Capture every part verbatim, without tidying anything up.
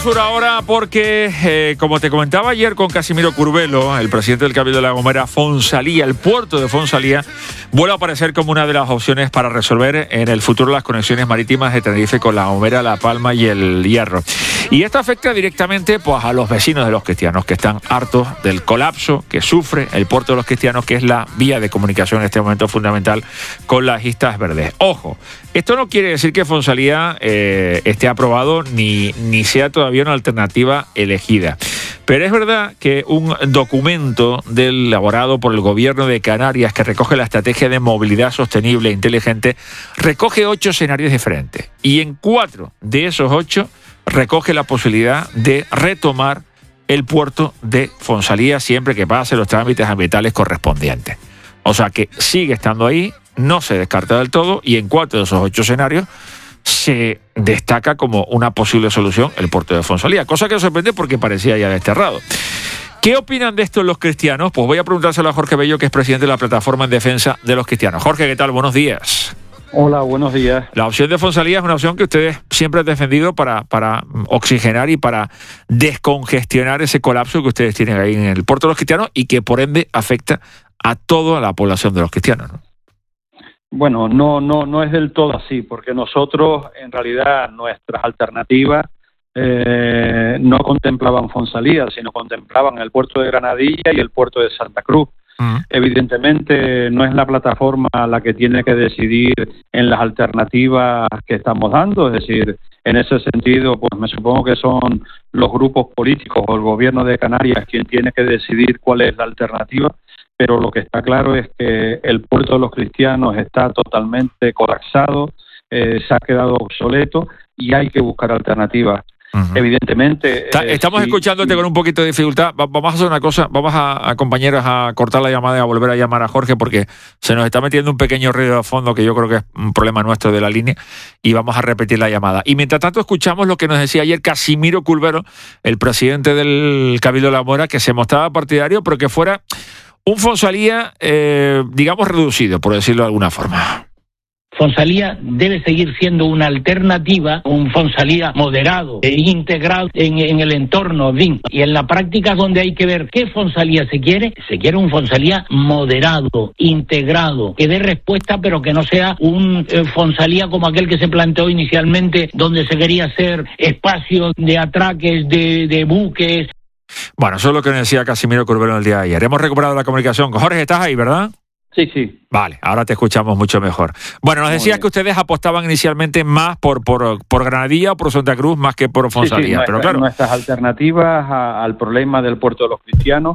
Sur ahora porque, eh, como te comentaba ayer con Casimiro Curbelo, el presidente del Cabildo de La Gomera, Fonsalía, el puerto de Fonsalía, vuelve a aparecer como una de las opciones para resolver en el futuro las conexiones marítimas de Tenerife con La Gomera, La Palma y el Hierro. Y esto afecta directamente pues, a los vecinos de Los Cristianos, que están hartos del colapso que sufre el puerto de Los Cristianos, que es la vía de comunicación en este momento fundamental con las Islas Verdes. Ojo, esto no quiere decir que Fonsalía eh, esté aprobado ni, ni sea todavía una alternativa elegida. Pero es verdad que un documento del, elaborado por el Gobierno de Canarias que recoge la estrategia de movilidad sostenible e inteligente recoge ocho escenarios diferentes. Y en cuatro de esos ocho recoge la posibilidad de retomar el puerto de Fonsalía siempre que pase los trámites ambientales correspondientes. O sea que sigue estando ahí, no se descarta del todo, y en cuatro de esos ocho escenarios se destaca como una posible solución el puerto de Fonsalía, cosa que sorprende porque parecía ya desterrado. ¿Qué opinan de esto los cristianos? Pues voy a preguntárselo a Jorge Bello, que es presidente de la Plataforma en Defensa de los Cristianos. Jorge, ¿qué tal? Buenos días. Hola, buenos días. La opción de Fonsalía es una opción que ustedes siempre han defendido para, para oxigenar y para descongestionar ese colapso que ustedes tienen ahí en el puerto de los Cristianos y que por ende afecta a toda la población de los cristianos, ¿no? Bueno, no, no, no es del todo así, porque nosotros, en realidad, nuestras alternativas eh, no contemplaban Fonsalía, sino contemplaban el puerto de Granadilla y el puerto de Santa Cruz. Uh-huh. Evidentemente, no es la plataforma la que tiene que decidir en las alternativas que estamos dando, es decir, en ese sentido, pues me supongo que son los grupos políticos o el Gobierno de Canarias quien tiene que decidir cuál es la alternativa. Pero lo que está claro es que el puerto de los Cristianos está totalmente colapsado, eh, se ha quedado obsoleto y hay que buscar alternativas. Uh-huh. Evidentemente... Está, eh, estamos sí, escuchándote sí. con un poquito de dificultad. Va, vamos a hacer una cosa, vamos a, a compañeros a cortar la llamada y a volver a llamar a Jorge porque se nos está metiendo un pequeño ruido de fondo que yo creo que es un problema nuestro de la línea y vamos a repetir la llamada. Y mientras tanto escuchamos lo que nos decía ayer Casimiro Curbelo, el presidente del Cabildo de La Gomera, que se mostraba partidario pero que fuera un Fonsalía, eh, digamos, reducido, por decirlo de alguna forma. Fonsalía debe seguir siendo una alternativa, un Fonsalía moderado e integrado en, en el entorno, bien. Y en la práctica donde hay que ver qué Fonsalía se quiere, se quiere un Fonsalía moderado, integrado, que dé respuesta pero que no sea un eh, Fonsalía como aquel que se planteó inicialmente, donde se quería hacer espacios de atraques de, de buques. Bueno, eso es lo que nos decía Casimiro Curbelo el día de ayer. Hemos recuperado la comunicación. Jorge, ¿estás ahí, verdad? Sí, sí. Vale, ahora te escuchamos mucho mejor. Bueno, nos decías que ustedes apostaban inicialmente más por, por, por Granadilla o por Santa Cruz más que por Fonsalía. Sí, sí, pero nuestra, claro. Nuestras alternativas a, al problema del puerto de los Cristianos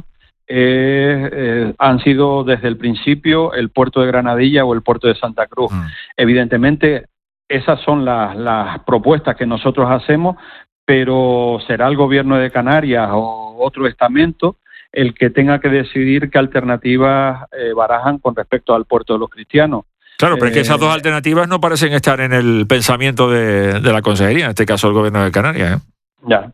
eh, eh, han sido desde el principio el puerto de Granadilla o el puerto de Santa Cruz. Mm. Evidentemente, esas son las, las propuestas que nosotros hacemos, pero será el Gobierno de Canarias o otro estamento el que tenga que decidir qué alternativas eh, barajan con respecto al puerto de los Cristianos. Claro, pero eh, es que esas dos alternativas no parecen estar en el pensamiento de, de la Consejería, en este caso el Gobierno de Canarias, ¿eh? Ya.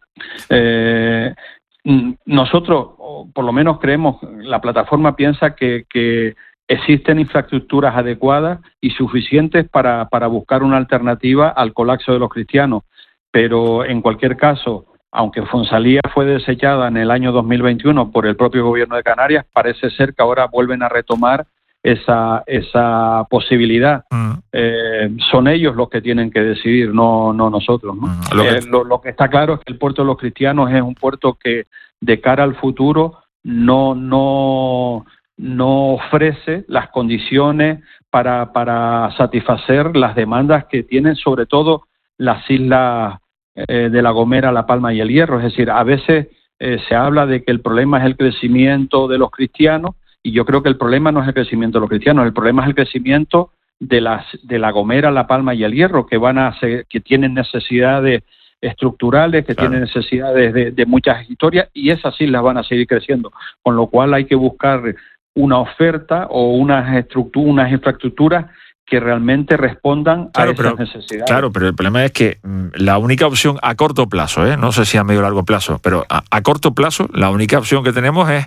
Eh, nosotros, por lo menos creemos, la plataforma piensa que, que existen infraestructuras adecuadas y suficientes para, para buscar una alternativa al colapso de los cristianos. Pero en cualquier caso, aunque Fonsalía fue desechada en el año dos mil veintiuno por el propio Gobierno de Canarias, parece ser que ahora vuelven a retomar esa esa posibilidad. Mm. Eh, son ellos los que tienen que decidir, no no nosotros, ¿no? Mm. Lo, que... Eh, lo, lo que está claro es que el puerto de los Cristianos es un puerto que de cara al futuro no no no ofrece las condiciones para para satisfacer las demandas que tienen sobre todo las islas eh, de La Gomera, La Palma y el Hierro. Es decir, a veces eh, se habla de que el problema es el crecimiento de los cristianos y yo creo que el problema no es el crecimiento de los cristianos, el problema es el crecimiento de las de La Gomera, La Palma y el Hierro, que van a ser, que tienen necesidades estructurales, que claro. tienen necesidades de, de muchas historias y esas islas van a seguir creciendo, con lo cual hay que buscar una oferta o unas estructuras, unas infraestructuras que realmente respondan claro, a esas pero, necesidades. Claro, pero el problema es que la única opción a corto plazo, ¿eh? no sé si a medio o largo plazo, pero a, a corto plazo la única opción que tenemos es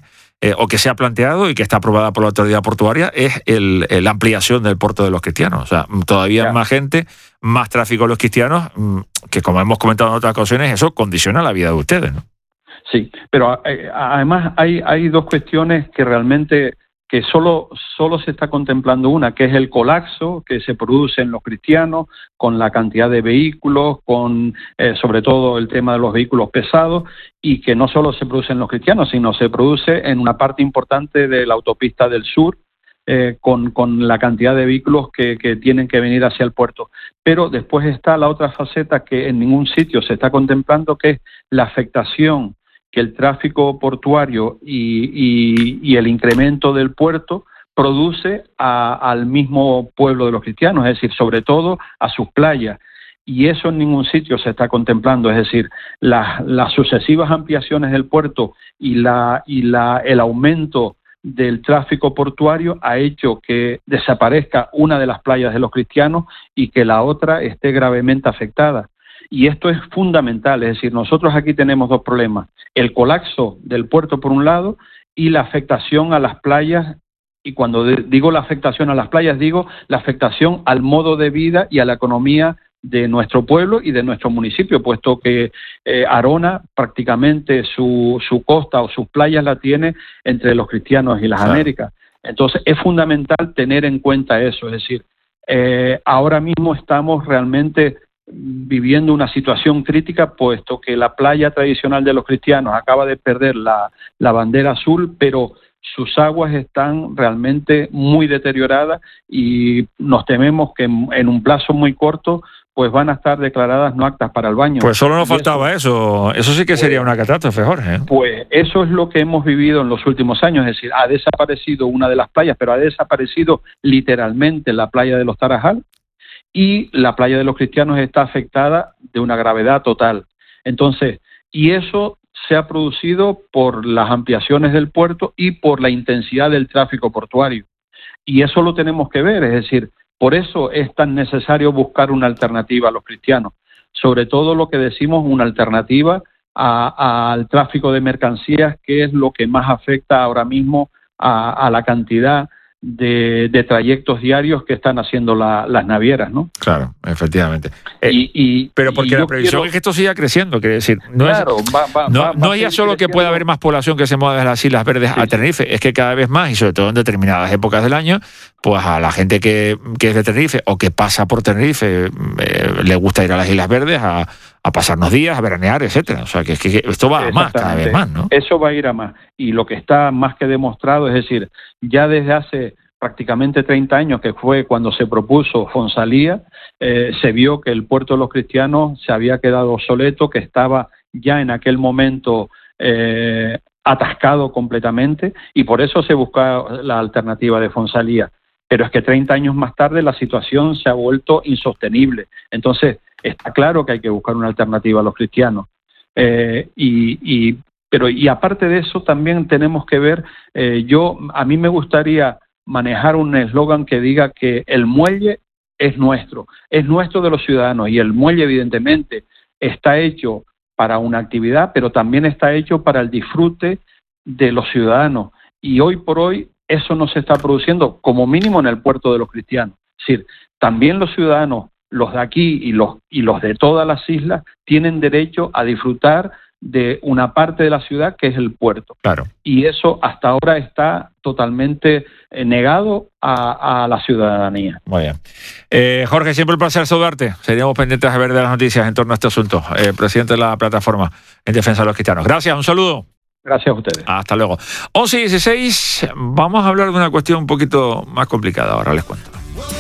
eh, o que se ha planteado y que está aprobada por la autoridad portuaria, es el, el, la ampliación del puerto de los cristianos. O sea, todavía claro. más gente, más tráfico de los cristianos, que como hemos comentado en otras ocasiones, eso condiciona la vida de ustedes, ¿no? Sí, pero eh, además hay, hay dos cuestiones que realmente que solo, solo se está contemplando una, que es el colapso que se produce en los cristianos con la cantidad de vehículos, con eh, sobre todo el tema de los vehículos pesados, y que no solo se produce en los cristianos, sino se produce en una parte importante de la autopista del sur, eh, con, con la cantidad de vehículos que, que tienen que venir hacia el puerto. Pero después está la otra faceta que en ningún sitio se está contemplando, que es la afectación que el tráfico portuario y, y, y el incremento del puerto produce a, al mismo pueblo de los cristianos, es decir, sobre todo a sus playas. Y eso en ningún sitio se está contemplando, es decir, las, las sucesivas ampliaciones del puerto y, la, y la, el aumento del tráfico portuario ha hecho que desaparezca una de las playas de los cristianos y que la otra esté gravemente afectada. Y esto es fundamental, es decir, nosotros aquí tenemos dos problemas, el colapso del puerto por un lado y la afectación a las playas, y cuando de, digo la afectación a las playas, digo la afectación al modo de vida y a la economía de nuestro pueblo y de nuestro municipio, puesto que eh, Arona prácticamente su, su costa o sus playas la tiene entre los cristianos y las claro. Américas. Entonces es fundamental tener en cuenta eso, es decir, eh, ahora mismo estamos realmente viviendo una situación crítica, puesto que la playa tradicional de los cristianos acaba de perder la, la bandera azul, pero sus aguas están realmente muy deterioradas y nos tememos que en, en un plazo muy corto pues van a estar declaradas no aptas para el baño. Pues solo nos faltaba eso, eso, eso sí que pues, sería una catástrofe, Jorge. Pues eso es lo que hemos vivido en los últimos años, es decir, ha desaparecido una de las playas, pero ha desaparecido literalmente la playa de los Tarajal, y la playa de los cristianos está afectada de una gravedad total. Entonces, y eso se ha producido por las ampliaciones del puerto y por la intensidad del tráfico portuario. Y eso lo tenemos que ver, es decir, por eso es tan necesario buscar una alternativa a los cristianos. Sobre todo lo que decimos, una alternativa a, a, al tráfico de mercancías, que es lo que más afecta ahora mismo a, a la cantidad De, de trayectos diarios que están haciendo la, las navieras, ¿no? Claro, efectivamente. Eh, y, y, pero porque y la previsión quiero... es que esto siga creciendo, quiere decir, no claro, es, va, va, no, va, no va es ya solo que pueda haber más población que se mueva de las Islas Verdes sí. a Tenerife, es que cada vez más, y sobre todo en determinadas épocas del año, pues a la gente que, que es de Tenerife o que pasa por Tenerife eh, le gusta ir a las Islas Verdes a, a pasarnos días, a veranear, etcétera. O sea, que, que esto va a más, cada vez más, ¿no? Eso va a ir a más. Y lo que está más que demostrado, es decir, ya desde hace prácticamente treinta años, que fue cuando se propuso Fonsalía, eh, se vio que el puerto de los cristianos se había quedado obsoleto, que estaba ya en aquel momento eh, atascado completamente, y por eso se buscó la alternativa de Fonsalía. Pero es que treinta años más tarde la situación se ha vuelto insostenible. Entonces, está claro que hay que buscar una alternativa a los cristianos. Eh, y, y, pero, y aparte de eso, también tenemos que ver, eh, yo a mí me gustaría manejar un eslogan que diga que el muelle es nuestro, es nuestro de los ciudadanos, y el muelle evidentemente está hecho para una actividad, pero también está hecho para el disfrute de los ciudadanos, y hoy por hoy eso no se está produciendo, como mínimo en el puerto de los cristianos. Es decir, también los ciudadanos, los de aquí y los, y los de todas las islas, tienen derecho a disfrutar de una parte de la ciudad que es el puerto. Claro. Y eso hasta ahora está totalmente eh, negado a, a la ciudadanía. Muy bien. Eh, Jorge, siempre un placer saludarte. Seríamos pendientes de ver de las noticias en torno a este asunto. Eh, presidente de la plataforma en defensa de los cristianos. Gracias, un saludo. Gracias a ustedes. Hasta luego. once y dieciséis, vamos a hablar de una cuestión un poquito más complicada ahora, les cuento.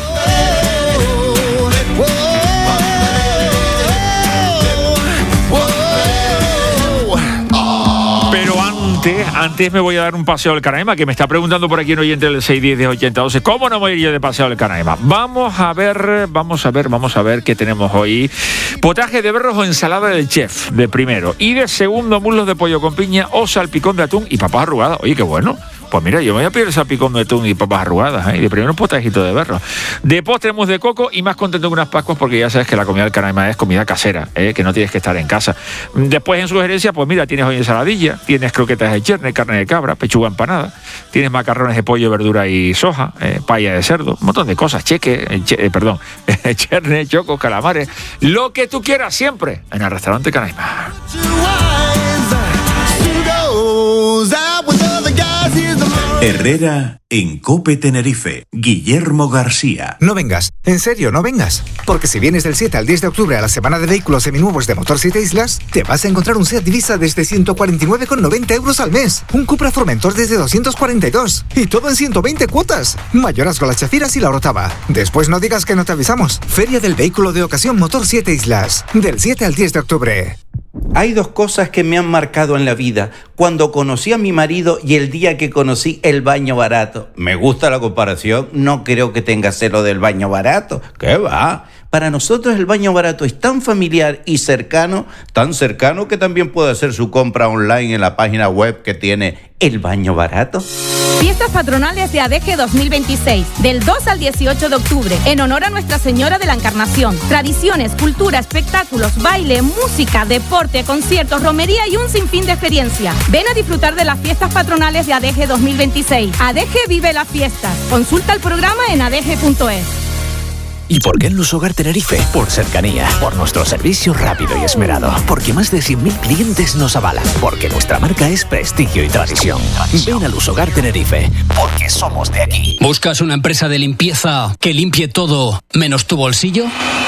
Antes me voy a dar un paseo al Canaima, que me está preguntando por aquí un oyente del seis diez ochenta doce, ¿cómo no me voy a ir de paseo al Canaima? Vamos a ver, vamos a ver, vamos a ver qué tenemos hoy. Potaje de berros o ensalada del chef, de primero. Y de segundo, muslos de pollo con piña o salpicón de atún y papas arrugadas. Oye, qué bueno. Pues mira, yo me voy a pedir salpicón de atún y papas arrugadas, ¿eh? Y de primero un potejito de berro. De postre mousse de coco y más contento que unas Pascuas porque ya sabes que la comida del Canaima es comida casera, ¿eh? Que no tienes que estar en casa. Después en sugerencia, pues mira, tienes hoy ensaladilla, tienes croquetas de cherne, carne de cabra, pechuga empanada, tienes macarrones de pollo, verdura y soja, eh, paya de cerdo, un montón de cosas, cheque, che, eh, perdón, cherne, choco, calamares, lo que tú quieras siempre en el restaurante Canaima. Herrera en COPE Tenerife. Guillermo García. No vengas, en serio, no vengas. Porque si vienes del siete al diez de octubre a la semana de vehículos seminuevos de Motor siete Islas, te vas a encontrar un Seat Divisa desde ciento cuarenta y nueve con noventa euros al mes, un Cupra Formentor desde doscientos cuarenta y dos y todo en ciento veinte cuotas. Mayorazgo, Las Chafiras y La Orotava. Después no digas que no te avisamos. Feria del Vehículo de Ocasión Motor siete Islas, del siete al diez de octubre. Hay dos cosas que me han marcado en la vida. Cuando conocí a mi marido y el día que conocí el baño barato. Me gusta la comparación. No creo que tenga celo del baño barato. ¿Qué va? Para nosotros el baño barato es tan familiar y cercano, tan cercano que también puede hacer su compra online en la página web que tiene El Baño Barato. Fiestas patronales de A D G dos mil veintiséis, del dos al dieciocho de octubre, en honor a Nuestra Señora de la Encarnación. Tradiciones, cultura, espectáculos, baile, música, deporte, conciertos, romería y un sinfín de experiencias. Ven a disfrutar de las fiestas patronales de A D G dos mil veintiséis. A D G vive las fiestas. Consulta el programa en a d g punto es. ¿Y por qué en Lusogar Tenerife? Por cercanía, por nuestro servicio rápido y esmerado, porque más de cien mil clientes nos avalan, porque nuestra marca es prestigio y tradición. Ven a Lusogar Tenerife, porque somos de aquí. ¿Buscas una empresa de limpieza que limpie todo menos tu bolsillo?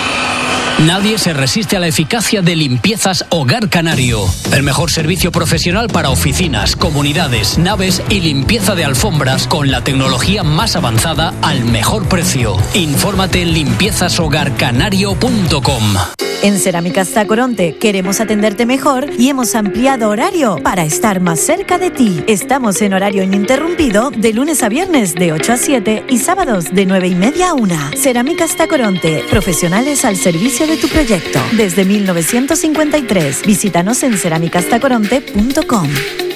Nadie se resiste a la eficacia de Limpiezas Hogar Canario. El mejor servicio profesional para oficinas, comunidades, naves y limpieza de alfombras con la tecnología más avanzada al mejor precio. Infórmate en limpiezas hogar canario punto com. En Cerámicas Tacoronte queremos atenderte mejor y hemos ampliado horario para estar más cerca de ti. Estamos en horario ininterrumpido de lunes a viernes de ocho a siete y sábados de nueve y media a una. Cerámicas Tacoronte, profesionales al servicio de tu proyecto. Desde mil novecientos cincuenta y tres. Visítanos en cerámicas tacoronte punto com.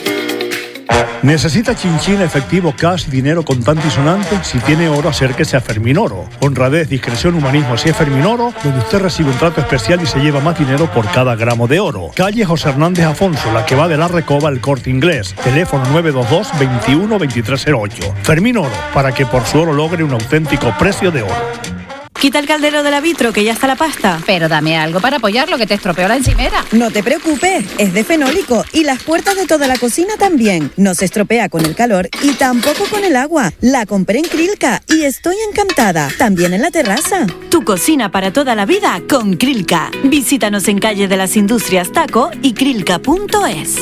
¿Necesita chinchín, efectivo, cash, dinero contante y sonante? Si tiene oro, acérquese a Fermín Oro. Honradez, discreción, humanismo, así es Fermín Oro, donde usted recibe un trato especial y se lleva más dinero por cada gramo de oro. Calle José Hernández Afonso, la que va de la Recoba al Corte Inglés. Teléfono nueve dos dos, veintiuno, veintitrés cero ocho. Fermín Oro, para que por su oro logre un auténtico precio de oro. Quita el caldero del vitro, que ya está la pasta. Pero dame algo para apoyarlo, que te estropeó la encimera. No te preocupes, es de fenólico y las puertas de toda la cocina también. No se estropea con el calor y tampoco con el agua. La compré en Krilka y estoy encantada. También en la terraza. Tu cocina para toda la vida con Krilka. Visítanos en Calle de las Industrias Taco y krilka punto es.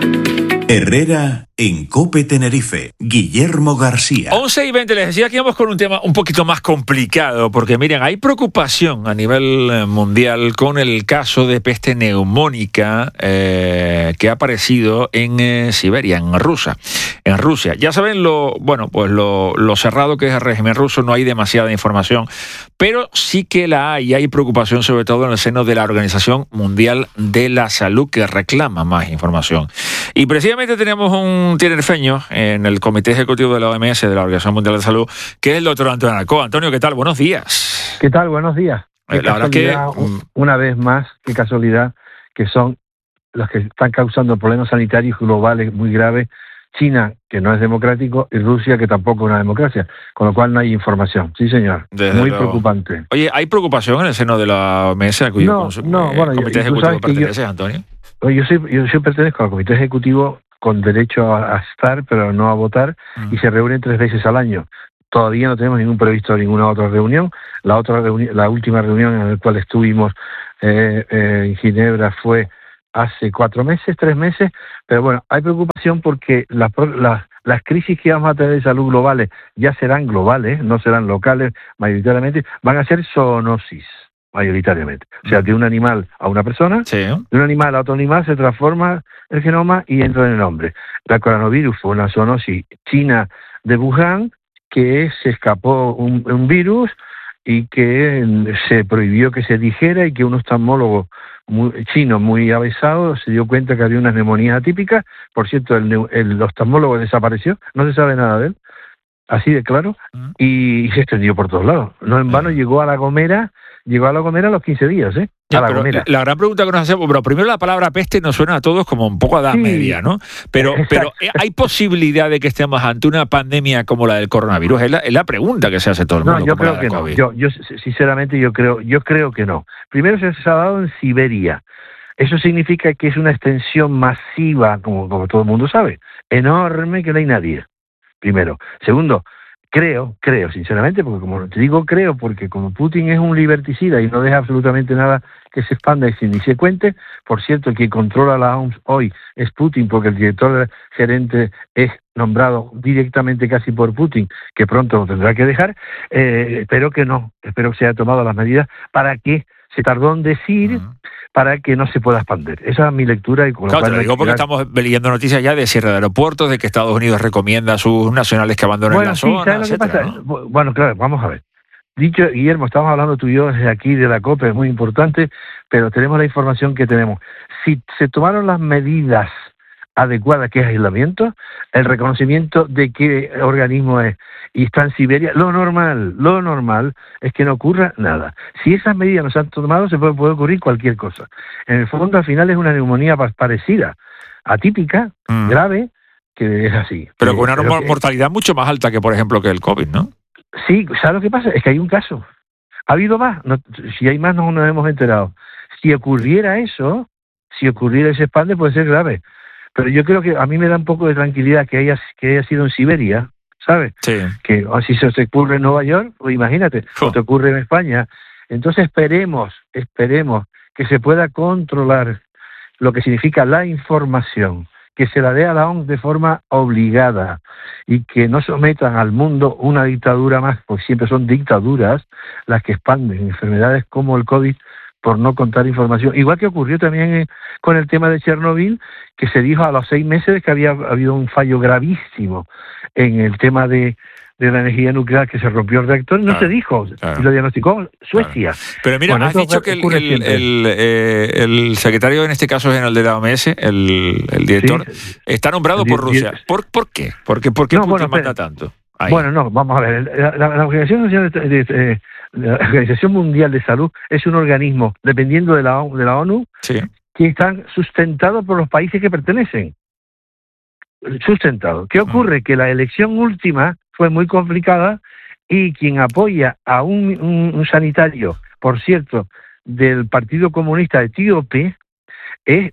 Herrera en COPE Tenerife. Guillermo García. once y veinte, les decía que íbamos con un tema un poquito más complicado, porque miren, hay preocupación a nivel mundial con el caso de peste neumónica eh, que ha aparecido en eh, Siberia, en Rusia. En Rusia. Ya saben lo, bueno, pues lo, lo cerrado que es el régimen ruso, no hay demasiada información, pero sí que la hay, y hay preocupación sobre todo en el seno de la Organización Mundial de la Salud, que reclama más información. Y precisamente tenemos un tinerfeño en el Comité Ejecutivo de la O M S, de la Organización Mundial de la Salud, que es el doctor Antonio Alcoa. Antonio, ¿qué tal? Buenos días. ¿Qué tal? Buenos días. Qué la verdad que una vez más, qué casualidad que son los que están causando problemas sanitarios globales muy graves. China, que no es democrático, y Rusia, que tampoco es una democracia, con lo cual no hay información. Sí, señor. Desde Muy luego. preocupante. Oye, ¿hay preocupación en el seno de la O M S, a cuyo no, cons- no, eh, bueno, Comité y- y tú Ejecutivo sabes que perteneces, yo- Antonio? Yo, soy, yo, yo pertenezco al Comité Ejecutivo con derecho a, a estar, pero no a votar, Mm. y se reúnen tres veces al año. Todavía no tenemos ningún previsto ninguna otra reunión. La otra reuni- la última reunión en la cual estuvimos eh, eh, en Ginebra fue hace cuatro meses, tres meses, pero bueno, hay preocupación porque las las las crisis que vamos a tener de salud globales ya serán globales, no serán locales mayoritariamente, van a ser zoonosis mayoritariamente. O sea, de un animal a una persona, Sí. de un animal a otro animal se transforma el genoma y entra en el hombre. La coronavirus fue una zoonosis china de Wuhan, que se escapó un, un virus y que se prohibió que se dijera y que un oftalmólogo muy, chino muy avesado se dio cuenta que había unas neumonías atípicas. Por cierto, el, el oftalmólogo desapareció, no se sabe nada de él, así de claro, y, y se extendió por todos lados. No en vano llegó a La Gomera, llegó a La Gomera a los quince días, ¿eh? Ya, a La pero Gomera. La gran pregunta que nos hacemos, bueno, primero la palabra peste nos suena a todos como un poco a edad Sí. media, ¿no? Pero, pero ¿hay posibilidad de que estemos ante una pandemia como la del coronavirus? Es la, es la pregunta que se hace todo el mundo. No, yo como la creo del que no. COVID. Yo, yo sinceramente yo creo, yo creo que no. Primero se ha dado en Siberia. Eso significa que es una extensión masiva, como, como todo el mundo sabe, enorme, que no hay nadie. Primero. Segundo, creo, creo, sinceramente, porque como te digo creo, porque como Putin es un liberticida y no deja absolutamente nada que se expanda y se ni se cuente, por cierto, el que controla la O M S hoy es Putin, porque el director gerente es nombrado directamente casi por Putin, que pronto lo tendrá que dejar, eh, espero que no, espero que se haya tomado las medidas para que se tardó en decir, uh-huh. para que no se pueda expandir. Esa es mi lectura. Y con claro, lo cual te lo digo porque estamos leyendo noticias ya de cierre de aeropuertos, de que Estados Unidos recomienda a sus nacionales que abandonen bueno, la sí, zona, ¿sabes lo que etcétera, pasa? ¿no? Bueno, claro, vamos a ver. Dicho, Guillermo, estamos hablando tú y yo desde aquí de la COPE, es muy importante, pero tenemos la información que tenemos. Si se tomaron las medidas adecuadas, que es aislamiento, el reconocimiento de qué organismo es, y está en Siberia, lo normal, lo normal es que no ocurra nada. Si esas medidas no se han tomado, se puede, puede ocurrir cualquier cosa. En el fondo, al final es una neumonía parecida, atípica, mm. grave, que es así. Pero con una pero mortalidad que, mucho más alta que, por ejemplo, que el COVID, ¿no? Sí, ¿sabes lo que pasa? Es que hay un caso. ¿Ha habido más? No, si hay más, no nos hemos enterado. Si ocurriera eso, si ocurriera ese expande, puede ser grave. Pero yo creo que a mí me da un poco de tranquilidad que haya, que haya sido en Siberia, ¿sabes? Sí. Que o si se te ocurre en Nueva York, pues imagínate, oh. o te ocurre en España. Entonces esperemos, esperemos que se pueda controlar lo que significa la información, que se la dé a la O M S de forma obligada y que no sometan al mundo una dictadura más, porque siempre son dictaduras las que expanden enfermedades como el COVID por no contar información. Igual que ocurrió también eh, con el tema de Chernobyl, que se dijo a los seis meses que había habido un fallo gravísimo en el tema de, de la energía nuclear, que se rompió el reactor, y no claro, se dijo, claro. y lo diagnosticó Suecia. Claro. Pero mira, bueno, has dicho que el, el, el, eh, el secretario, en este caso general de la O M S, el, el director, sí, está nombrado el, por Rusia. El, ¿Por, ¿Por qué? ¿Por qué, por qué no, Putin bueno, manda pero, tanto? Ahí. Bueno, no, vamos a ver, la, la, la Organización de, de, de, la Organización Mundial de Salud es un organismo, dependiendo de la, de la ONU, sí. que están sustentados por los países que pertenecen. Sustentados. ¿Qué ocurre? Mm. Que la elección última fue muy complicada y quien apoya a un, un, un sanitario, por cierto, del Partido Comunista Etíope, es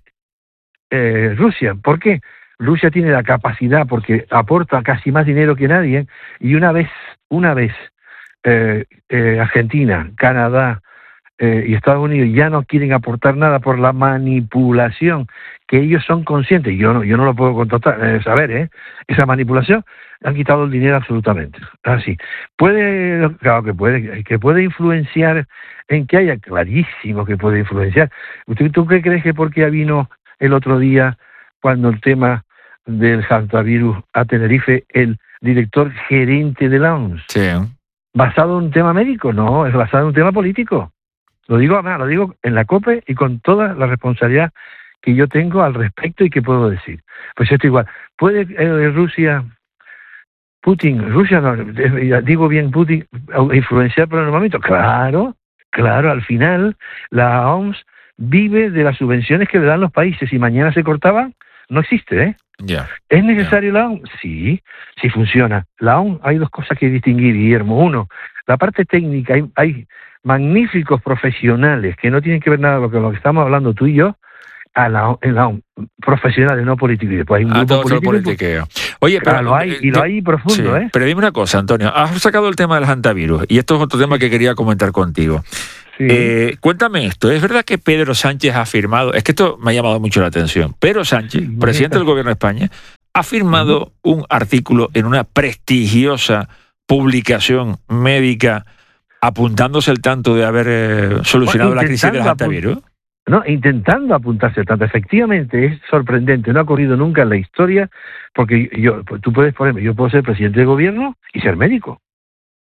eh, Rusia. ¿Por qué? Rusia tiene la capacidad, porque aporta casi más dinero que nadie, y una vez, una vez eh, eh, Argentina, Canadá eh, y Estados Unidos ya no quieren aportar nada por la manipulación, que ellos son conscientes, yo no, yo no lo puedo contratar, eh, saber, ¿eh? esa manipulación, han quitado el dinero absolutamente. Así. Puede, claro que puede, que puede influenciar en que haya, clarísimo que puede influenciar. ¿Tú, tú qué crees que porque vino el otro día, cuando el tema del hantavirus a Tenerife, el director gerente de la O M S? Sí. ¿Basado en un tema médico? No, es basado en un tema político. Lo digo, lo digo en la COPE y con toda la responsabilidad que yo tengo al respecto y que puedo decir. Pues esto igual. ¿Puede eh, Rusia, Putin, Rusia, no, digo bien Putin, influenciar por el momento? Claro, claro, al final la O M S vive de las subvenciones que le dan los países. Si mañana se cortaban, no existe, ¿eh? Yeah. ¿Es necesario yeah. la O M S? Sí, sí funciona. La O M S, hay dos cosas que distinguir, Guillermo. Uno, la parte técnica, hay, hay magníficos profesionales que no tienen que ver nada con lo que estamos hablando tú y yo, a la, en la O M S, profesionales, no políticos. Y después hay un grupo político. Politiqueo. Oye, pero, lo hay, y lo hay profundo, sí, ¿eh? Pero dime una cosa, Antonio, has sacado el tema del hantavirus, y esto es otro tema que quería comentar contigo. Sí. Eh, cuéntame esto, ¿es verdad que Pedro Sánchez ha firmado, es que esto me ha llamado mucho la atención, Pedro Sánchez, sí, presidente del gobierno de España, ha firmado uh-huh. un artículo en una prestigiosa publicación médica apuntándose el tanto de haber eh, solucionado bueno, la crisis del hantavirus? No, intentando apuntarse tanto. Efectivamente, es sorprendente, no ha ocurrido nunca en la historia, porque yo, tú puedes, por ejemplo, yo puedo ser presidente de gobierno y ser médico.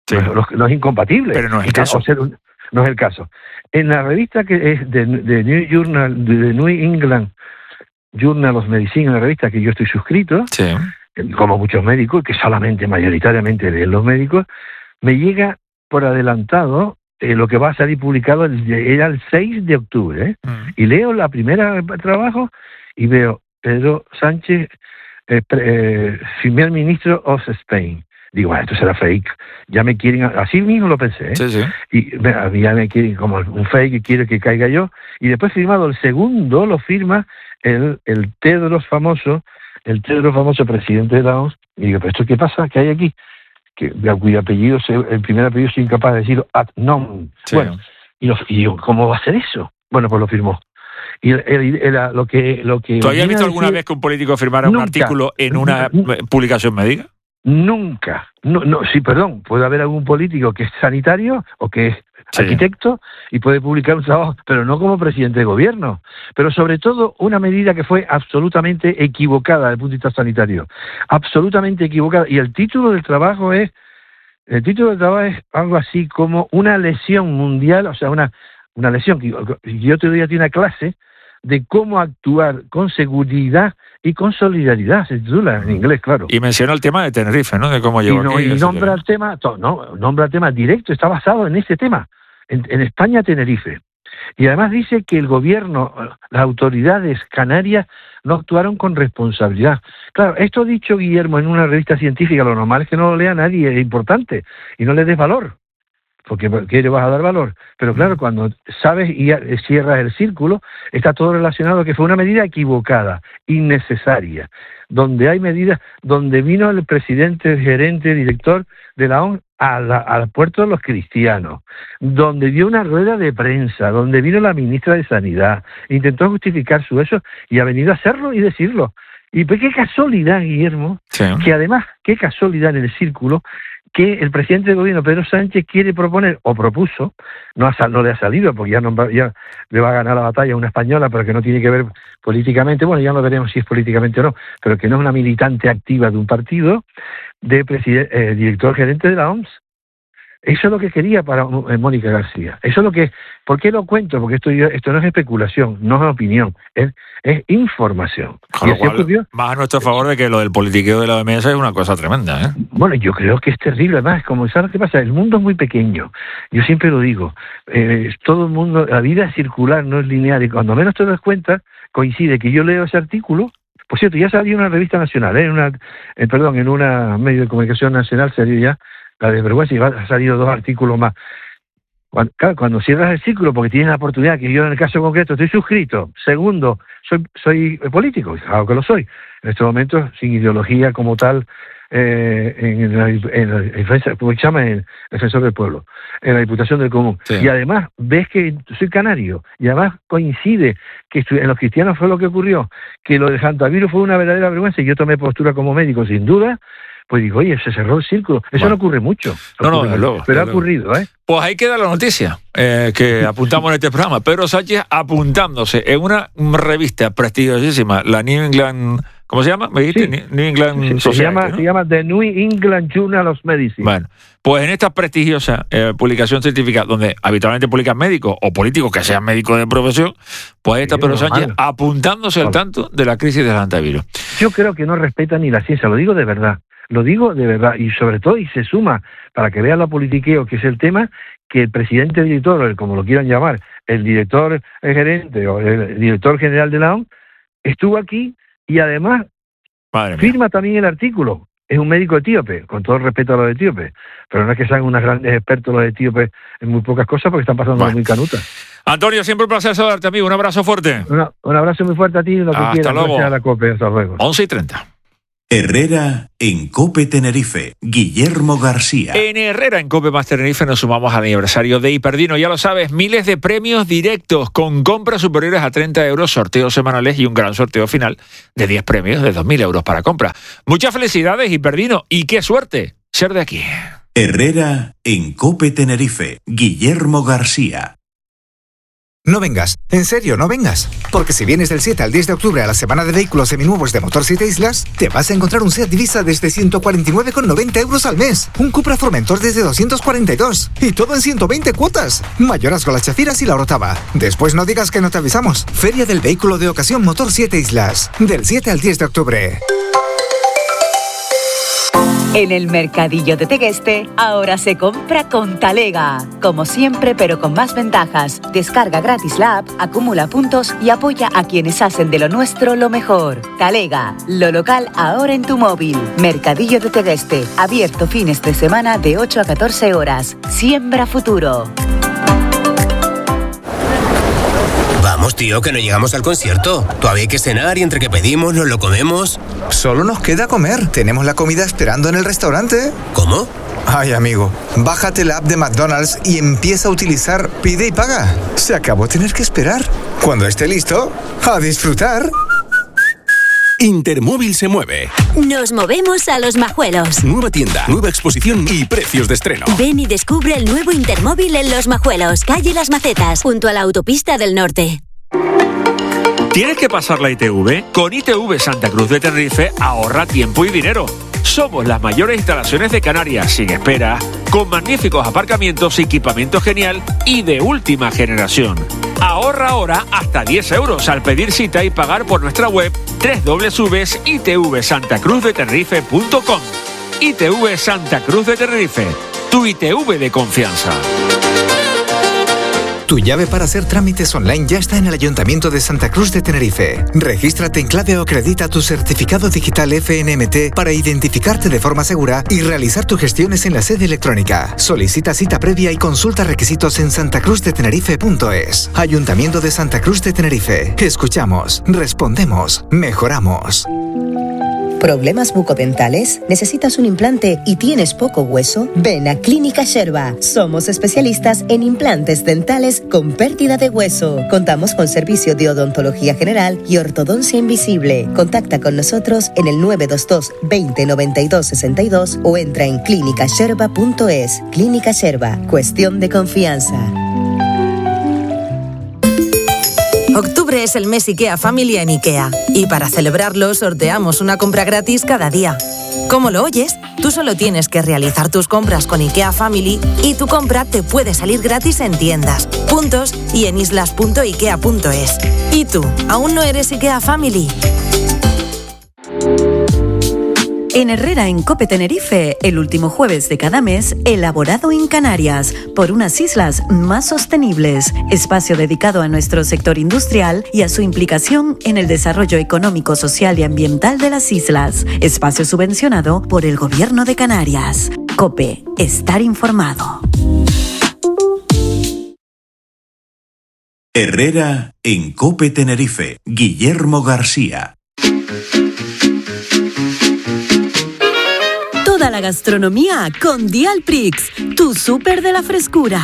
Sí. No, no, no es incompatible. Pero no es el caso. O sea, no es el caso. En la revista que es de, de New Journal, de New England Journal of Medicine, en la revista que yo estoy suscrito, sí. como muchos médicos, que solamente mayoritariamente leen los médicos, me llega por adelantado eh, lo que va a salir publicado el, era el seis de octubre, ¿eh? Mm. Y leo la primera trabajo y veo Pedro Sánchez, eh, eh, primer ministro of Spain. Digo, bueno, esto será fake. Ya me quieren, así mismo lo pensé, ¿eh? Sí, sí. Y me, ya me quieren como un fake y quiere que caiga yo. Y después firmado el segundo lo firma el, el Tedros famoso, el Tedros famoso presidente de la O M S. Y digo, ¿pero esto qué pasa? ¿Qué hay aquí? Que de cuyo apellido, el primer apellido soy incapaz de decirlo, Adnom. Sí. Bueno, y, lo, y yo, ¿cómo va a ser eso? Bueno, pues lo firmó. Y el, el, el, lo que, lo que ¿tú habías visto alguna decir, vez que un político firmara nunca, un artículo en una nunca, publicación médica? Nunca. No, no, sí, perdón, puede haber algún político que es sanitario o que es sí. arquitecto y puede publicar un trabajo, pero no como presidente de gobierno. Pero sobre todo una medida que fue absolutamente equivocada desde el punto de vista sanitario. Absolutamente equivocada. Y el título del trabajo es, el título del trabajo es algo así como una lesión mundial, o sea, una, una lesión, que yo te doy a ti una clase de cómo actuar con seguridad y con solidaridad, se titula en inglés, claro. Y menciona el tema de Tenerife, ¿no? De cómo llegó y no, aquí. Y nombra el tema, no, nombra el tema directo, está basado en ese tema, en, en España, Tenerife. Y además dice que el gobierno, las autoridades canarias no actuaron con responsabilidad. Claro, esto ha dicho Guillermo en una revista científica, lo normal es que no lo lea nadie, es importante, y no le des valor. Porque ¿qué le vas a dar valor? Pero claro, cuando sabes y cierras el círculo, está todo relacionado a que fue una medida equivocada, innecesaria, donde hay medidas, donde vino el presidente, gerente, director de la O M S a la, al puerto de los cristianos, donde dio una rueda de prensa, donde vino la ministra de Sanidad, intentó justificar su eso y ha venido a hacerlo y decirlo. Y pues qué casualidad, Guillermo, sí. que además, qué casualidad en el círculo, que el presidente del gobierno, Pedro Sánchez, quiere proponer, o propuso, no, ha, no le ha salido, porque ya, no, ya le va a ganar la batalla a una española, pero que no tiene que ver políticamente, bueno, ya no veremos si es políticamente o no, pero que no es una militante activa de un partido, de eh, director gerente de la O M S. Eso es lo que quería para eh, Mónica García. Eso es lo que... ¿Por qué lo cuento? Porque esto, esto no es especulación, no es opinión, es, es información. Con lo cual, más a nuestro favor de que lo del politiqueo de la O M S es una cosa tremenda, ¿eh? Bueno, yo creo que es terrible. Además, como ¿sabes qué pasa? El mundo es muy pequeño. Yo siempre lo digo. Eh, todo el mundo... La vida es circular, no es lineal. Y cuando menos te das cuenta, coincide que yo leo ese artículo. Por cierto, ya salió en una revista nacional, ¿eh? en una, eh, perdón, en una medio de comunicación nacional salió ya la de vergüenza y ha salido dos artículos más. Cuando, claro, cuando cierras el círculo, porque tienes la oportunidad, que yo en el caso concreto estoy suscrito. Segundo, soy soy político, claro que lo soy. En estos momentos, sin ideología como tal, eh, en la, en la defensa, ¿cómo se llama? En el defensor del pueblo, en la Diputación del Común. Sí. Y además, ves que soy canario, y además coincide que en los cristianos fue lo que ocurrió, que lo de Santaviru fue una verdadera vergüenza, y yo tomé postura como médico, sin duda. Pues digo, oye, se cerró el círculo. Eso bueno. no ocurre mucho. No, no, ocurre de luego. Pero de ha luego. ocurrido, ¿eh? Pues ahí queda la noticia eh, que apuntamos en este programa. Pedro Sánchez apuntándose en una revista prestigiosísima, la New England... ¿Cómo se llama? ¿Me dijiste? Sí. New England sí, Society, se llama, ¿no? se llama The New England Journal of Medicine. Bueno, pues en esta prestigiosa eh, publicación científica, donde habitualmente publican médicos o políticos que sean médicos de profesión, pues ahí está sí, Pedro Sánchez mal. apuntándose al tanto de la crisis del antivirus. Yo creo que no respeta ni la ciencia, lo digo de verdad. Lo digo de verdad, y sobre todo, y se suma, para que vean lo politiqueo que es el tema, que el presidente director, o el, como lo quieran llamar, el director el gerente o el director general de la O M S, estuvo aquí y además Madre firma mía. también el artículo. Es un médico etíope, con todo el respeto a los etíopes, pero no es que sean unos grandes expertos los etíopes en muy pocas cosas porque están pasando bueno. muy canutas. Antonio, siempre un placer saludarte, amigo. Un abrazo fuerte. Una, un abrazo muy fuerte a ti, lo que Hasta quieras. luego. A la COPE. Hasta luego. once y treinta. Herrera en COPE Tenerife. Guillermo García. En Herrera en COPE más Tenerife nos sumamos al aniversario de Hiperdino. Ya lo sabes, miles de premios directos con compras superiores a treinta euros, sorteos semanales y un gran sorteo final de diez premios de dos mil euros para compra. Muchas felicidades, Hiperdino, y qué suerte ser de aquí. Herrera en COPE Tenerife. Guillermo García. No vengas, en serio, no vengas. Porque si vienes del siete al diez de octubre a la semana de vehículos seminuevos de Motor siete Islas, te vas a encontrar un SEAT Divisa desde ciento cuarenta y nueve con noventa euros al mes, un Cupra Formentor desde doscientos cuarenta y dos y todo en ciento veinte cuotas. Mayorazgo, Las Chafiras y La Orotava. Después no digas que no te avisamos. Feria del Vehículo de Ocasión Motor siete Islas, del siete al diez de octubre. En el Mercadillo de Tegueste, ahora se compra con Talega. Como siempre, pero con más ventajas. Descarga gratis la app, acumula puntos y apoya a quienes hacen de lo nuestro lo mejor. Talega, lo local ahora en tu móvil. Mercadillo de Tegueste, abierto fines de semana de ocho a catorce horas. Siembra futuro. Vamos, tío, que no llegamos al concierto. Todavía hay que cenar y entre que pedimos nos lo comemos. Solo nos queda comer. Tenemos la comida esperando en el restaurante. ¿Cómo? Ay, amigo, bájate la app de McDonald's y empieza a utilizar Pide y Paga. Se acabó tener que esperar. Cuando esté listo, a disfrutar. Intermóvil se mueve. Nos movemos a Los Majuelos. Nueva tienda, nueva exposición y precios de estreno. Ven y descubre el nuevo Intermóvil en Los Majuelos, calle Las Macetas, junto a la autopista del Norte. ¿Tienes que pasar la I T V? Con I T V Santa Cruz de Tenerife ahorra tiempo y dinero. Somos las mayores instalaciones de Canarias, sin espera, con magníficos aparcamientos, equipamiento genial y de última generación. Ahorra ahora hasta diez euros al pedir cita y pagar por nuestra web doble u doble u doble u punto i t v santa cruz de tenerife punto com. I T V Santa Cruz de Tenerife, tu I T V de confianza. Tu llave para hacer trámites online ya está en el Ayuntamiento de Santa Cruz de Tenerife. Regístrate en clave o acredita tu certificado digital F N M T para identificarte de forma segura y realizar tus gestiones en la sede electrónica. Solicita cita previa y consulta requisitos en santacruz de tenerife punto es. Ayuntamiento de Santa Cruz de Tenerife. Escuchamos, respondemos, mejoramos. ¿Problemas bucodentales? ¿Necesitas un implante y tienes poco hueso? Ven a Clínica Sherba. Somos especialistas en implantes dentales con pérdida de hueso. Contamos con servicio de odontología general y ortodoncia invisible. Contacta con nosotros en el nueve dos dos, veinte, noventa y dos, sesenta y dos o entra en clínica sherba punto es. Clínica Sherba. Cuestión de confianza. Octubre es el mes IKEA Family en IKEA. Y para celebrarlo sorteamos una compra gratis cada día. ¿Cómo lo oyes? Tú solo tienes que realizar tus compras con IKEA Family y tu compra te puede salir gratis en tiendas, puntos y en islas punto ikea punto es. ¿Y tú? ¿Aún no eres IKEA Family? En Herrera, en Cope Tenerife, el último jueves de cada mes, elaborado en Canarias, por unas islas más sostenibles. Espacio dedicado a nuestro sector industrial y a su implicación en el desarrollo económico, social y ambiental de las islas. Espacio subvencionado por el Gobierno de Canarias. Cope, estar informado. Herrera, en Cope Tenerife. Guillermo García. Toda la gastronomía con Dialprix, tu súper de la frescura.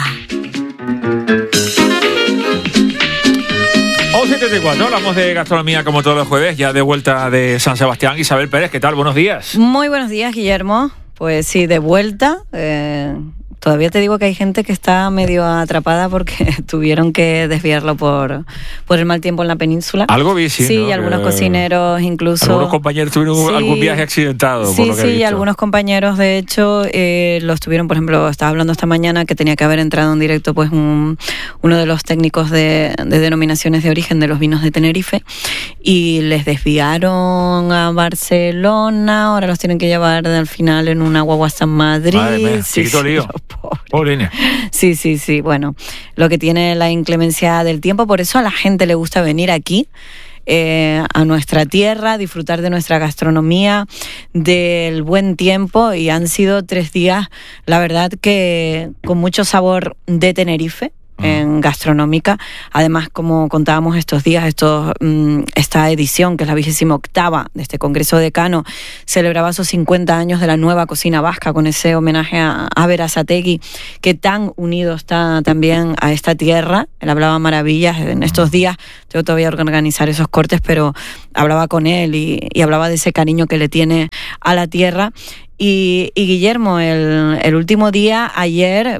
once setenta y cuatro, hablamos de gastronomía como todos los jueves, ya de vuelta de San Sebastián. Isabel Pérez, ¿qué tal? Buenos días. Muy buenos días, Guillermo. Pues sí, de vuelta. Eh, todavía te digo que hay gente que está medio atrapada porque tuvieron que desviarlo por, por el mal tiempo en la península. Algo vi, sí. Sí, ¿no? y algunos que, cocineros incluso... Algunos compañeros tuvieron sí, algún viaje accidentado. Sí, por lo que sí, he visto. y algunos compañeros, de hecho, eh, los tuvieron, por ejemplo, estaba hablando esta mañana que tenía que haber entrado en directo pues un, uno de los técnicos de, de denominaciones de origen de los vinos de Tenerife y les desviaron a Barcelona, ahora los tienen que llevar al final en una guagua hasta Madrid. Madre mía, sí, chiquito sí, lío. Pobre niña. Sí, sí, sí. Bueno, lo que tiene la inclemencia del tiempo, por eso a la gente le gusta venir aquí, eh, a nuestra tierra, disfrutar de nuestra gastronomía, del buen tiempo, y han sido tres días, la verdad, que con mucho sabor de Tenerife. En gastronómica. Además, como contábamos estos días, estos, mm, esta edición, que es la vigésima octava de este Congreso Decano, celebraba sus cincuenta años de la nueva cocina vasca, con ese homenaje a, a Berasategui, que tan unido está también a esta tierra. Él hablaba maravillas en estos días. Tengo todavía que organizar esos cortes, pero hablaba con él y, y hablaba de ese cariño que le tiene a la tierra. Y, y Guillermo, el, el último día, ayer,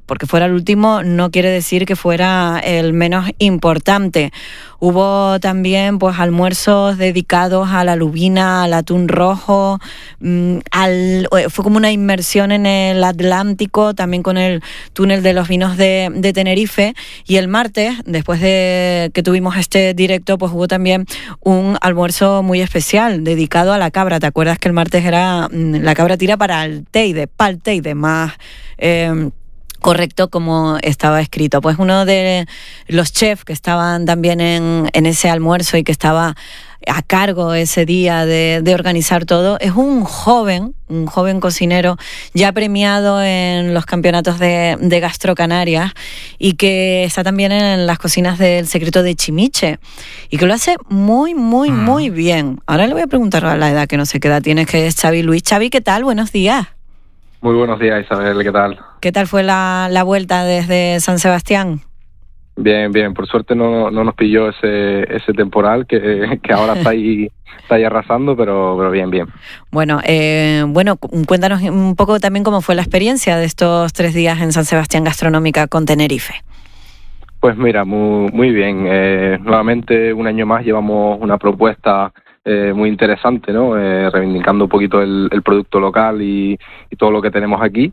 porque fuera el último no quiere decir que fuera el menos importante. Hubo también pues almuerzos dedicados a la lubina, al atún rojo, mmm, al, fue como una inmersión en el Atlántico, también con el túnel de los vinos de, de Tenerife. Y el martes, después de que tuvimos este directo, pues hubo también un almuerzo muy especial dedicado a la cabra. ¿Te acuerdas que el martes era mmm, la cabra tira para el Teide, pal Teide, más... Eh, correcto como estaba escrito? Pues uno de los chefs que estaban también en, en ese almuerzo y que estaba a cargo ese día de, de organizar todo, es un joven, un joven cocinero ya premiado en los campeonatos de, de Gastro Canarias y que está también en las cocinas del Secreto de Chimiche y que lo hace muy, muy, mm. muy bien. Ahora le voy a preguntar a la edad, que no sé qué edad tienes, que es Xavi Luis. Xavi, ¿qué tal? Buenos días. Muy buenos días, Isabel, ¿qué tal? ¿Qué tal fue la, la vuelta desde San Sebastián? Bien, bien, por suerte no, no nos pilló ese ese temporal que, que ahora está ahí, está ahí arrasando, pero, pero bien, bien. Bueno, eh, bueno, cuéntanos un poco también cómo fue la experiencia de estos tres días en San Sebastián Gastronómica con Tenerife. Pues mira, muy, muy bien. Eh, nuevamente un año más llevamos una propuesta Eh, muy interesante, ¿no? Eh, reivindicando un poquito el, el producto local y, y todo lo que tenemos aquí.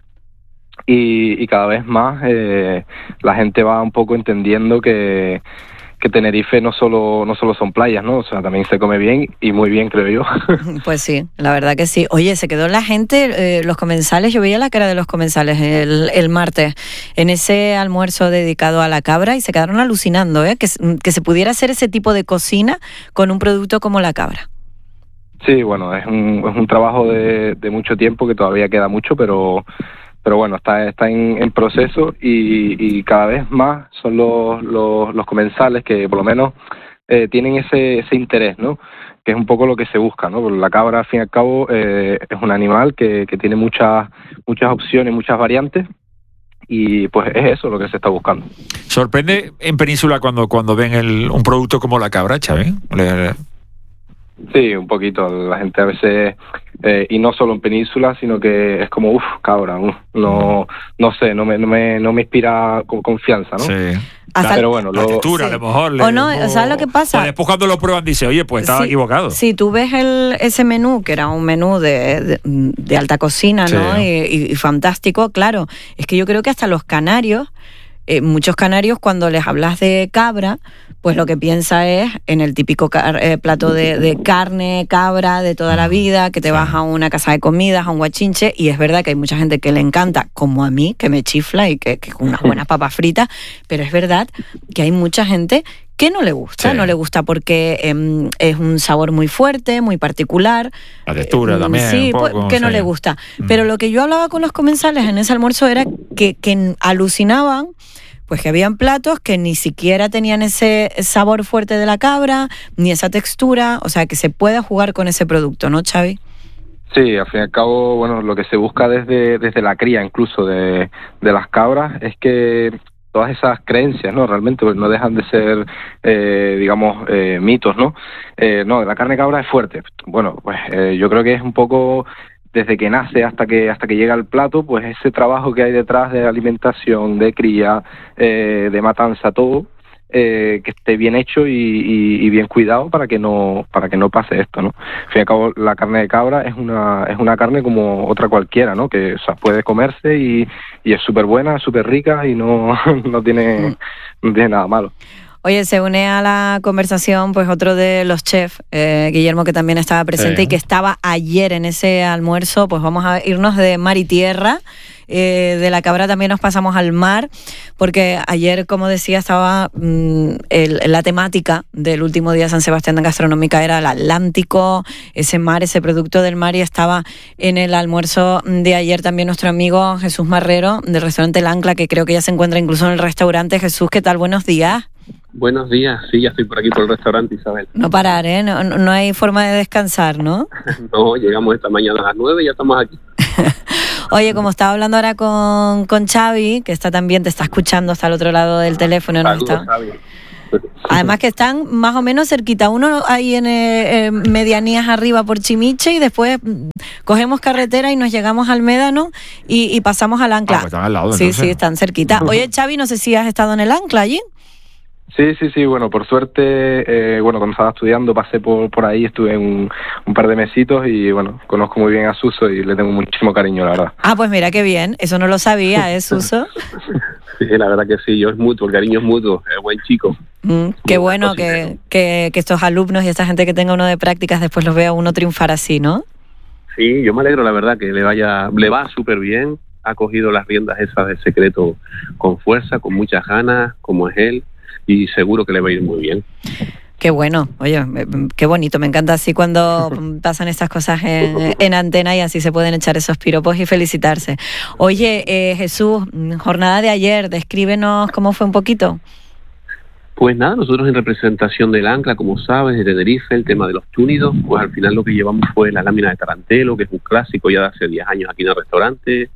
Y, y cada vez más eh, la gente va un poco entendiendo que, que Tenerife no solo no solo son playas, ¿no? O sea, también se come bien y muy bien, creo yo. Pues sí, la verdad que sí. Oye, se quedó la gente, eh, los comensales, yo veía la cara de los comensales el, el martes en ese almuerzo dedicado a la cabra y se quedaron alucinando, ¿eh? Que, que se pudiera hacer ese tipo de cocina con un producto como la cabra. Sí, bueno, es un, es un trabajo de, de mucho tiempo que todavía queda mucho, pero pero bueno, está está en, en proceso y, y cada vez más son los, los, los comensales que por lo menos eh, tienen ese ese interés, ¿no? Que es un poco lo que se busca, ¿no? Porque la cabra, al fin y al cabo, eh, es un animal que, que tiene muchas muchas opciones, muchas variantes. Y pues es eso lo que se está buscando. ¿Sorprende en Península cuando cuando ven el, un producto como la cabra, Xavi? Le... Sí, un poquito. La gente a veces, eh, y no solo en Península, sino que es como, uff, cabra, uf, no no sé, no me no me, no me inspira con confianza, ¿no? Sí. Hasta pero bueno, la lo, textura, sí. a lo mejor. O no, o ¿sabes lo que pasa? O después cuando lo prueban dice, oye, pues estaba sí, equivocado. Sí, tú ves el, ese menú, que era un menú de, de, de alta cocina, ¿no? Sí. Y, y, y fantástico, claro. Es que yo creo que hasta los canarios, eh, muchos canarios, cuando les hablas de cabra, pues lo que piensa es en el típico car- eh, plato de, de carne, cabra, de toda la vida, que te vas a una casa de comidas, a un guachinche, y es verdad que hay mucha gente que le encanta, como a mí, que me chifla y que, que con unas buenas papas fritas, pero es verdad que hay mucha gente que no le gusta, sí. no le gusta porque eh, es un sabor muy fuerte, muy particular. La textura eh, también. Sí, un poco, que sí. no le gusta. Mm. Pero lo que yo hablaba con los comensales en ese almuerzo era que, que alucinaban pues que habían platos que ni siquiera tenían ese sabor fuerte de la cabra, ni esa textura, o sea, que se pueda jugar con ese producto, ¿no, Xavi? Sí, al fin y al cabo, bueno, lo que se busca desde desde la cría incluso de, de las cabras es que todas esas creencias, ¿no? Realmente pues, no dejan de ser, eh, digamos, eh, mitos, ¿no? Eh, no, la carne cabra es fuerte. Bueno, pues eh, yo creo que es un poco desde que nace hasta que hasta que llega al plato, pues ese trabajo que hay detrás de alimentación, de cría, eh, de matanza, todo, eh, que esté bien hecho y, y, y bien cuidado para que no para que no pase esto, ¿no? Al fin y al cabo, la carne de cabra es una es una carne como otra cualquiera, ¿no? Que o sea, puede comerse y, y es súper buena, súper rica y no no tiene no tiene nada malo. Oye, se une a la conversación pues otro de los chefs, eh, Guillermo, que también estaba presente sí. y que estaba ayer en ese almuerzo. Pues vamos a irnos de mar y tierra. Eh, de la cabra también nos pasamos al mar, porque ayer, como decía, estaba mmm, el, la temática del último día de San Sebastián de Gastronómica era el Atlántico, ese mar, ese producto del mar, y estaba en el almuerzo de ayer también nuestro amigo Jesús Marrero del restaurante El Ancla, que creo que ya se encuentra incluso en el restaurante. Jesús, ¿qué tal? Buenos días. Buenos días, sí, ya estoy por aquí por el restaurante, Isabel. No parar, ¿eh? No, no hay forma de descansar, ¿no? No, llegamos esta mañana a las nueve y ya estamos aquí. Oye, como estaba hablando ahora con, con Xavi, que está también, te está escuchando hasta el otro lado del teléfono. ¿No? Saludos, está... Xavi. Además que están más o menos cerquita. Uno ahí en eh, eh, medianías arriba por Chimiche y después mm, cogemos carretera y nos llegamos al Médano y, y pasamos al Ancla. Ah, pues están al lado, sí, entonces. sí, están cerquita. Oye, Xavi, no sé si has estado en el Ancla allí. Sí, sí, sí, bueno, por suerte, eh, bueno, cuando estaba estudiando pasé por, por ahí, estuve un, un par de mesitos y, bueno, conozco muy bien a Suso y le tengo muchísimo cariño, la verdad. Ah, pues mira qué bien, eso no lo sabía, ¿eh, Suso? Sí, la verdad que sí, yo es mutuo, el cariño es mutuo, es buen chico. Mm, qué bueno que, que, que estos alumnos y esta gente que tenga uno de prácticas después los vea uno triunfar así, ¿no? Sí, yo me alegro, la verdad, que le vaya, le va súper bien, ha cogido las riendas esas de secreto con fuerza, con muchas ganas, como es él, y seguro que le va a ir muy bien. Qué bueno, oye, qué bonito, me encanta así cuando pasan estas cosas en, en antena y así se pueden echar esos piropos y felicitarse. Oye, eh, Jesús, jornada de ayer, descríbenos cómo fue un poquito. Pues nada, nosotros en representación del Ancla, como sabes, de Tenerife, el tema de los túnidos, pues al final lo que llevamos fue la lámina de tarantelo, que es un clásico ya de hace diez años aquí en el restaurante,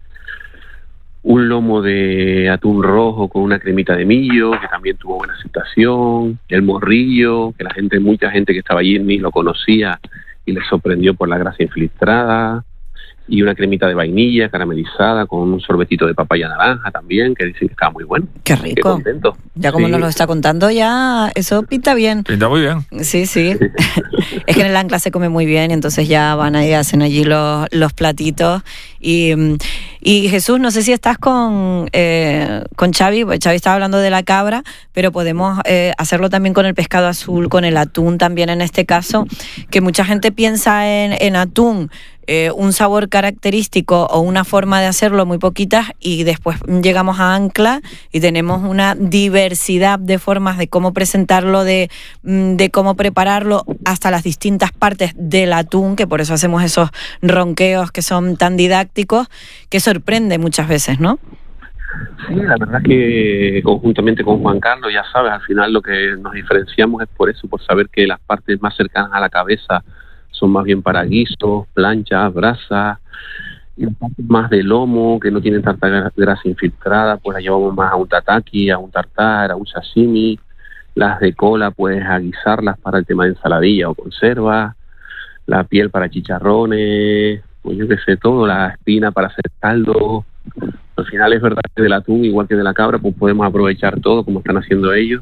un lomo de atún rojo con una cremita de millo, que también tuvo buena aceptación, el morrillo, que la gente, mucha gente que estaba allí ni lo conocía y les sorprendió por la grasa infiltrada, y una cremita de vainilla caramelizada con un sorbetito de papaya naranja también, que dicen que estaba muy bueno. Qué rico. Qué contento. Ya como Sí. nos lo está contando, ya eso pinta bien. Pinta muy bien. Sí, sí. Es que en el Ancla se come muy bien y entonces ya van ahí, hacen allí los, los platitos. Y, y Jesús, no sé si estás con, eh, con Xavi, pues Xavi estaba hablando de la cabra, pero podemos eh, hacerlo también con el pescado azul, con el atún también en este caso, que mucha gente piensa en, en atún, eh, un sabor característico o una forma de hacerlo muy poquitas, y después llegamos a Ancla y tenemos una diversidad de formas de cómo presentarlo, de, de cómo prepararlo, hasta las distintas partes del atún, que por eso hacemos esos ronqueos que son tan didácticos, que sorprende muchas veces, ¿no? Sí, la verdad es que conjuntamente con Juan Carlos, ya sabes, al final lo que nos diferenciamos es por eso, por saber que las partes más cercanas a la cabeza son más bien para guisos, planchas, brasas, y las partes más de lomo, que no tienen tanta grasa infiltrada, pues las llevamos más a un tataki, a un tartar, a un sashimi. Las de cola, pues a guisarlas para el tema de ensaladilla o conserva, la piel para chicharrones, pues yo qué sé, todo, la espina para hacer caldo. Al final es verdad que del atún, igual que de la cabra, pues podemos aprovechar todo como están haciendo ellos.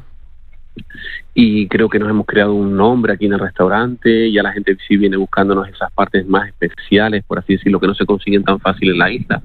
Y creo que nos hemos creado un nombre aquí en el restaurante, ya la gente sí viene buscándonos esas partes más especiales, por así decirlo, que no se consiguen tan fácil en la isla.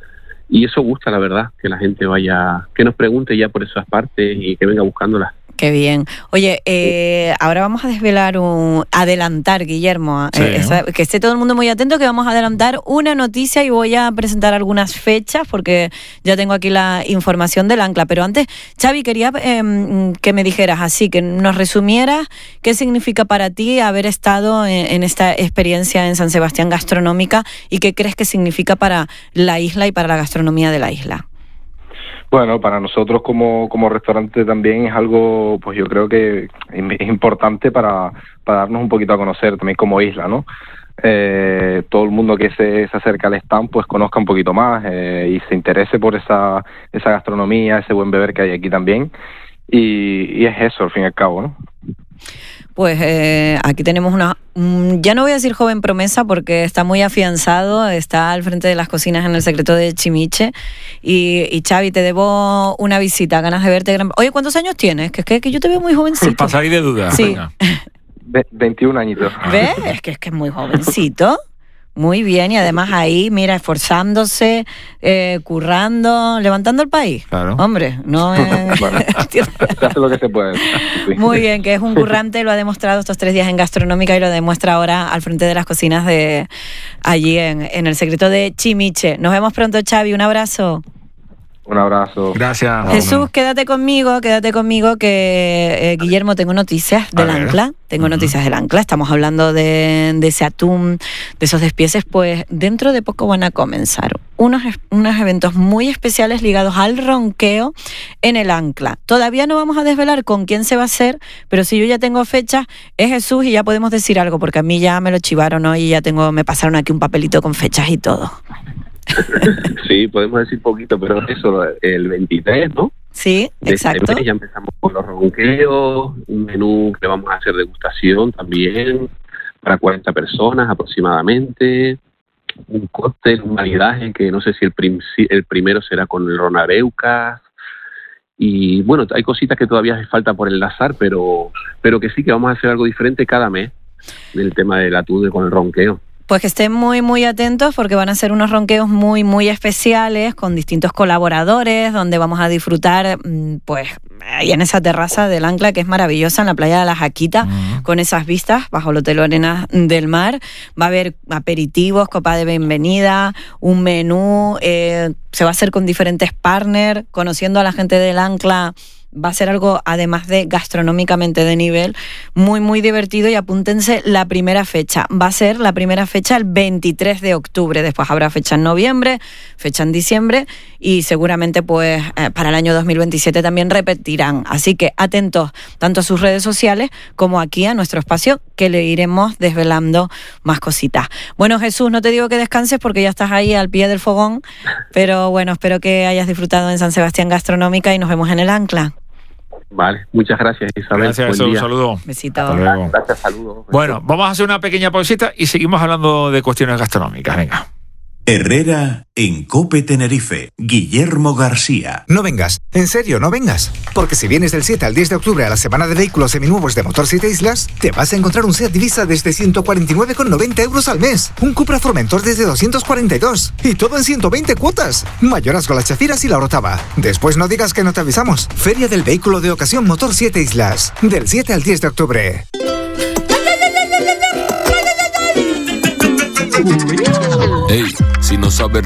Y eso gusta, la verdad, que la gente vaya, que nos pregunte ya por esas partes y que venga buscándolas. Qué bien. Oye, eh, ahora vamos a desvelar un... Adelantar, Guillermo, Sí, eh, esa- que esté todo el mundo muy atento, que vamos a adelantar una noticia y voy a presentar algunas fechas, porque ya tengo aquí la información del Ancla. Pero antes, Xavi, quería eh, que me dijeras así, que nos resumieras qué significa para ti haber estado en, en esta experiencia en San Sebastián gastronómica y qué crees que significa para la isla y para la gastronomía de la isla. Bueno, para nosotros como, como restaurante también es algo, pues yo creo que es importante para, para darnos un poquito a conocer también como isla, ¿no? Eh, todo el mundo que se, se acerca al stand pues conozca un poquito más eh, y se interese por esa, esa gastronomía, ese buen beber que hay aquí también. Y, y es eso, al fin y al cabo, ¿no? Pues eh, aquí tenemos una, mm, ya no voy a decir joven promesa porque está muy afianzado, está al frente de las cocinas en el secreto de Chimiche. Y, y Xavi, te debo una visita, ganas de verte. Gran... Oye, ¿cuántos años tienes? Que, que, que yo te veo muy jovencito. Para salir de duda. Sí. Venga. Ve- veintiún añitos. ¿Ves? Es que es que es muy jovencito. Muy bien, y además ahí, mira, esforzándose, eh, currando, levantando el país. Claro. Hombre, no es... Bueno, se hace lo que se puede. Sí. Muy bien, que es un currante, lo ha demostrado estos tres días en Gastronómica y lo demuestra ahora al frente de las cocinas de allí en, en el secreto de Chimiche. Nos vemos pronto, Xavi, un abrazo. Un abrazo. Gracias. Jesús, quédate conmigo, quédate conmigo que eh, Guillermo, tengo noticias del A ver. Ancla, tengo noticias del Ancla, estamos hablando de, de ese atún, de esos despieces, pues dentro de poco van a comenzar unos, es- unos eventos muy especiales ligados al ronqueo en el Ancla. Todavía no vamos a desvelar con quién se va a hacer, pero si yo ya tengo fechas, es Jesús y ya podemos decir algo, porque a mí ya me lo chivaron hoy y ya tengo, me pasaron aquí un papelito con fechas y todo. Sí, podemos decir poquito, pero eso, el veintitrés, ¿no? Sí, de exacto. Este mes. Ya empezamos con los ronqueos, un menú que vamos a hacer degustación también para cuarenta personas aproximadamente, un cóctel, un maridaje que no sé si el, prim, el primero será con el ronareucas, y bueno, hay cositas que todavía hace falta por enlazar, pero, pero que sí que vamos a hacer algo diferente cada mes del tema del atún con el ronqueo. Pues que estén muy, muy atentos porque van a ser unos ronqueos muy, muy especiales con distintos colaboradores donde vamos a disfrutar, pues, ahí en esa terraza del Ancla que es maravillosa, en la playa de la Jaquita, uh-huh. con esas vistas bajo el Hotel Arenas del Mar. Va a haber aperitivos, copa de bienvenida, un menú, eh, se va a hacer con diferentes partners, conociendo a la gente del Ancla. Va a ser algo, además de gastronómicamente de nivel, muy, muy divertido. Y apúntense la primera fecha. Va a ser la primera fecha el veintitrés de octubre. Después habrá fecha en noviembre, fecha en diciembre y seguramente pues eh, para el año dos mil veintisiete también repetirán. Así que atentos tanto a sus redes sociales como aquí a nuestro espacio, que le iremos desvelando más cositas. Bueno, Jesús, no te digo que descanses porque ya estás ahí al pie del fogón, pero bueno, espero que hayas disfrutado en San Sebastián Gastronómica y nos vemos en el Ancla. Vale, muchas gracias, Isabel. Gracias, Jesús, un saludo. Besito. Hasta luego. Gracias, saludos. Bueno, vamos a hacer una pequeña pausita y seguimos hablando de cuestiones gastronómicas. Venga. Herrera en Cope Tenerife. Guillermo García. No vengas, en serio, no vengas. Porque si vienes del siete al diez de octubre a la semana de vehículos seminuevos de Motor siete Islas, te vas a encontrar un Seat Divisa desde ciento cuarenta y nueve con noventa euros al mes, un Cupra Formentor desde doscientos cuarenta y dos y todo en ciento veinte cuotas. Mayorazgo, Las Chafiras y La Orotava. Después no digas que no te avisamos. Feria del Vehículo de Ocasión Motor siete Islas, del siete al diez de octubre. Ey, si no sabes